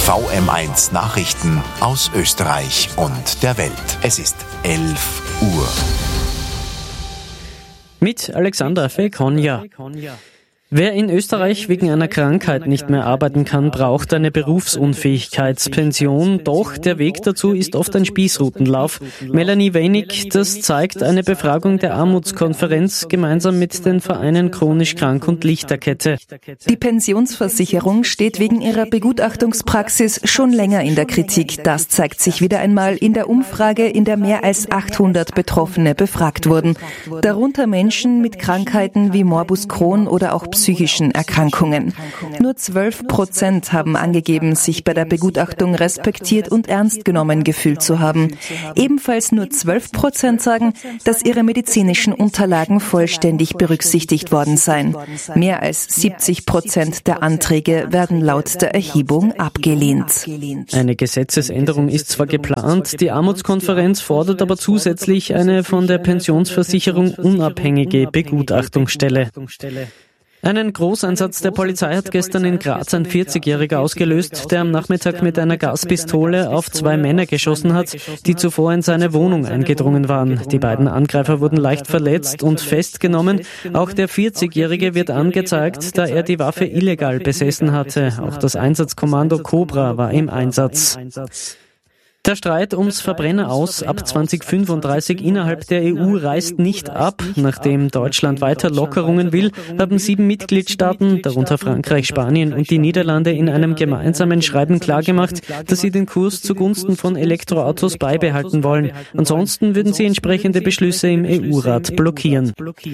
VM1 Nachrichten aus Österreich und der Welt. Es ist 11 Uhr. Mit Alexander Fekonja. Wer in Österreich wegen einer Krankheit nicht mehr arbeiten kann, braucht eine Berufsunfähigkeitspension. Doch der Weg dazu ist oft ein Spießrutenlauf. Melanie Wenig, das zeigt eine Befragung der Armutskonferenz gemeinsam mit den Vereinen Chronisch Krank und Lichterkette. Die Pensionsversicherung steht wegen ihrer Begutachtungspraxis schon länger in der Kritik. Das zeigt sich wieder einmal in der Umfrage, in der mehr als 800 Betroffene befragt wurden. Darunter Menschen mit Krankheiten wie Morbus Crohn oder auch psychischen Erkrankungen. Nur 12% haben angegeben, sich bei der Begutachtung respektiert und ernst genommen gefühlt zu haben. Ebenfalls nur 12% sagen, dass ihre medizinischen Unterlagen vollständig berücksichtigt worden seien. Mehr als 70% der Anträge werden laut der Erhebung abgelehnt. Eine Gesetzesänderung ist zwar geplant, die Armutskonferenz fordert aber zusätzlich eine von der Pensionsversicherung unabhängige Begutachtungsstelle. Einen Großeinsatz der Polizei hat gestern in Graz ein 40-Jähriger ausgelöst, der am Nachmittag mit einer Gaspistole auf 2 Männer geschossen hat, die zuvor in seine Wohnung eingedrungen waren. Die beiden Angreifer wurden leicht verletzt und festgenommen. Auch der 40-Jährige wird angezeigt, da er die Waffe illegal besessen hatte. Auch das Einsatzkommando Cobra war im Einsatz. Der Streit ums Verbrenner-Aus ab 2035 innerhalb der EU reißt nicht ab. Nachdem Deutschland weiter Lockerungen will, haben 7 Mitgliedstaaten, darunter Frankreich, Spanien und die Niederlande, in einem gemeinsamen Schreiben klargemacht, dass sie den Kurs zugunsten von Elektroautos beibehalten wollen. Ansonsten würden sie entsprechende Beschlüsse im EU-Rat blockieren.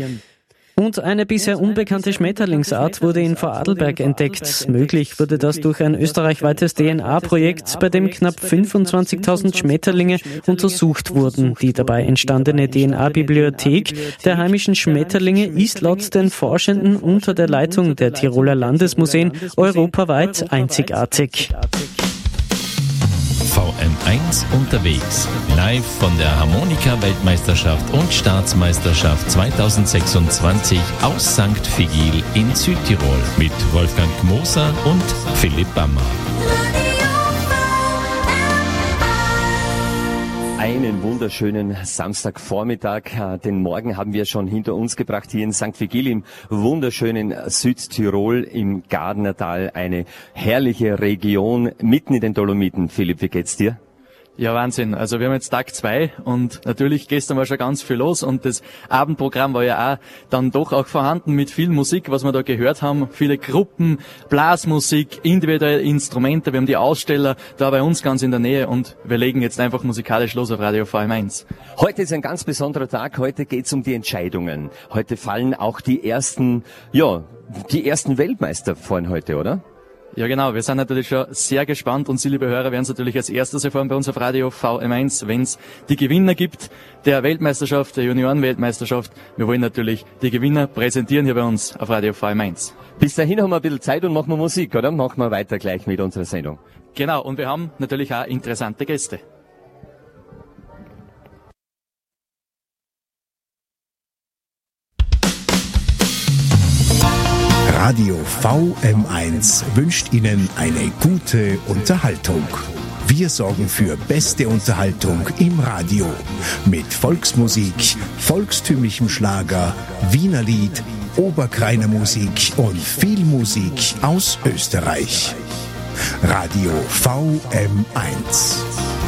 Und eine bisher unbekannte Schmetterlingsart wurde in Vorarlberg entdeckt. Möglich wurde das durch ein österreichweites DNA-Projekt, bei dem knapp 25.000 Schmetterlinge untersucht wurden. Die dabei entstandene DNA-Bibliothek der heimischen Schmetterlinge ist laut den Forschenden unter der Leitung der Tiroler Landesmuseen europaweit einzigartig. VM1 unterwegs. Live von der Harmonika-Weltmeisterschaft und Staatsmeisterschaft 2026 aus St. Vigil in Südtirol mit Wolfgang Moser und Philipp Bammer. Einen wunderschönen Samstagvormittag. Den Morgen haben wir schon hinter uns gebracht hier in St. Vigil im wunderschönen Südtirol im Gardnertal. Eine herrliche Region mitten in den Dolomiten. Philipp, wie geht's dir? Ja, Wahnsinn. Also wir haben jetzt Tag 2 und natürlich gestern war schon ganz viel los und das Abendprogramm war ja auch dann doch auch vorhanden mit viel Musik, was wir da gehört haben. Viele Gruppen, Blasmusik, individuelle Instrumente. Wir haben die Aussteller da bei uns ganz in der Nähe und wir legen jetzt einfach musikalisch los auf Radio VM1. Heute ist ein ganz besonderer Tag. Heute geht's um die Entscheidungen. Heute fallen auch die ersten Weltmeister fallen heute, oder? Ja genau, wir sind natürlich schon sehr gespannt und Sie, liebe Hörer, werden es natürlich als erstes erfahren bei uns auf Radio VM1, wenn es die Gewinner gibt der Weltmeisterschaft, der Junioren-Weltmeisterschaft. Wir wollen natürlich die Gewinner präsentieren hier bei uns auf Radio VM1. Bis dahin haben wir ein bisschen Zeit und machen wir Musik, oder? Machen wir weiter gleich mit unserer Sendung. Genau, und wir haben natürlich auch interessante Gäste. Radio VM1 wünscht Ihnen eine gute Unterhaltung. Wir sorgen für beste Unterhaltung im Radio mit Volksmusik, volkstümlichem Schlager, Wiener Lied, Oberkreiner Musik und viel Musik aus Österreich. Radio VM1.